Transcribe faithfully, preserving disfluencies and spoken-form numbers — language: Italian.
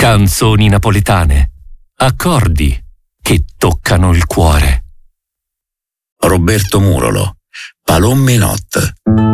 Canzoni napoletane, accordi che toccano il cuore. Roberto Murolo, Palomme Not.